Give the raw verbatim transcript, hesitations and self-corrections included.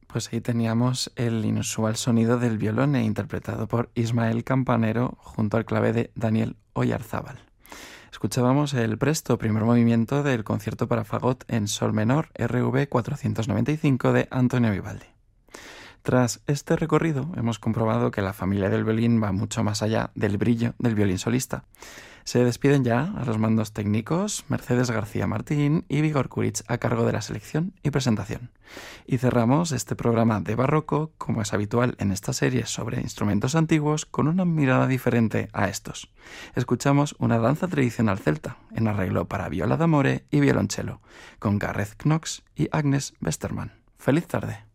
Pues ahí teníamos el inusual sonido del violone interpretado por Ismael Campanero junto al clave de Daniel Oyarzábal. Escuchábamos el presto primer movimiento del concierto para fagot en sol menor R V cuatrocientos noventa y cinco de Antonio Vivaldi. Tras este recorrido hemos comprobado que la familia del violín va mucho más allá del brillo del violín solista. Se despiden ya a los mandos técnicos Mercedes García Martín y Vigor Kuric a cargo de la selección y presentación. Y cerramos este programa de barroco, como es habitual en esta serie sobre instrumentos antiguos, con una mirada diferente a estos. Escuchamos una danza tradicional celta, en arreglo para viola d'amore y violonchelo, con Gareth Knox y Agnes Westermann. ¡Feliz tarde!